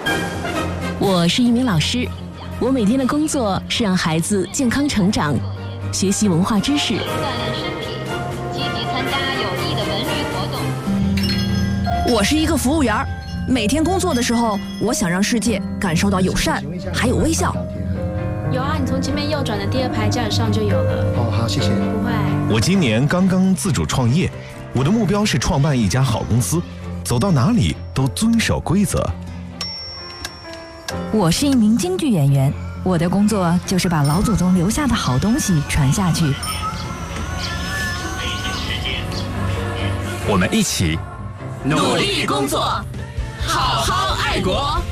我是一名老师，我每天的工作是让孩子健康成长，学习文化知识， 锻炼身体，积极参加有益的文娱活动。 我是一个服务员，每天工作的时候，我想让世界感受到友善，还有微笑。 有啊，你从前面右转的第2排架子上就有了。 哦，好，谢谢。 不会。 我今年刚刚自主创业，我的目标是创办一家好公司，走到哪里都遵守规则。 我是一名京剧演员，我的工作就是把老祖宗留下的好东西传下去。 我们一起努力工作，好好爱国。